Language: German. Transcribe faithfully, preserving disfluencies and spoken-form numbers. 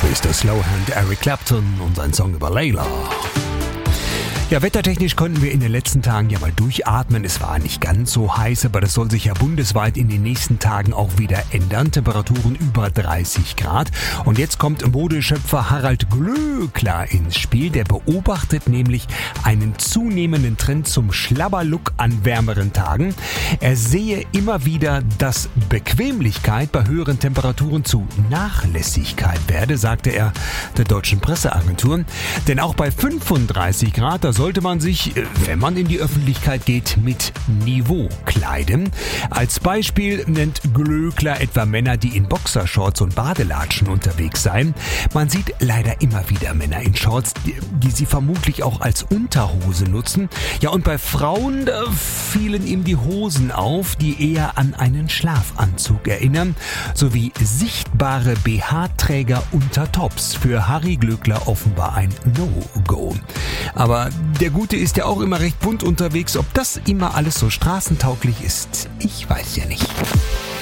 Mister Slowhand, Eric Clapton und sein Song über Layla. Ja, wettertechnisch konnten wir in den letzten Tagen ja mal durchatmen. Es war nicht ganz so heiß, aber das soll sich ja bundesweit in den nächsten Tagen auch wieder ändern. Temperaturen über dreißig Grad. Und jetzt kommt Modeschöpfer Harald Glöckler ins Spiel. Der beobachtet nämlich einen zunehmenden Trend zum Schlabberlook an wärmeren Tagen. Er sehe immer wieder, dass Bequemlichkeit bei höheren Temperaturen zu Nachlässigkeit werde, sagte er der deutschen Presseagentur. Denn auch bei fünfunddreißig Grad, da sollte man sich, wenn man in die Öffentlichkeit geht, mit Niveau kleiden. Als Beispiel nennt Glöckler etwa Männer, die in Boxershorts und Badelatschen unterwegs seien. Man sieht leider immer wieder Männer in Shorts, die, die sie vermutlich auch als Unterhose nutzen. Ja, und bei Frauen da fielen ihm die Hosen auf, die eher an einen Schlafanzug erinnern, sowie sichtbare B H-Träger unter Tops. Für Harry Glöckler offenbar ein No-Go. Aber der Gute ist ja auch immer recht bunt unterwegs. Ob das immer alles so straßentauglich ist, ich weiß ja nicht.